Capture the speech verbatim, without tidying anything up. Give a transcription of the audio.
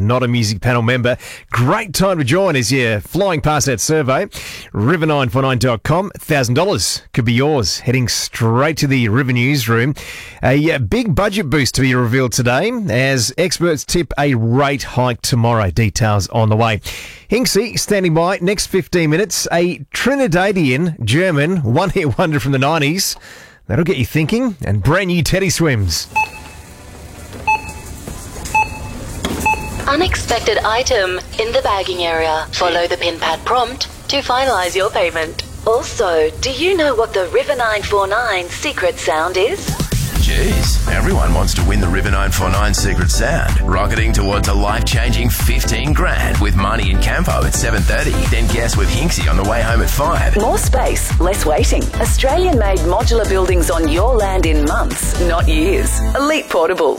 not a music panel member, great time to join as you're flying past that survey. river nine four nine dot com, one thousand dollars could be yours, heading straight to the River Newsroom. A big budget boost to be revealed today as experts tip a rate hike tomorrow. Details on the way. Hinksy standing by next fifteen minutes. A Trinidadian German one-hit wonder from the nineties. That'll get you thinking. And brand new Teddy Swims. Unexpected item in the bagging area. Follow the pin pad prompt to finalise your payment. Also, do you know what the River nine four nine secret sound is? Jeez, everyone wants to win the River nine four nine Secret Sound. Rocketing towards a life-changing fifteen grand with Money and Campo at seven thirty. Then guess with Hinksy on the way home at five. More space, less waiting. Australian-made modular buildings on your land in months, not years. Elite Portables.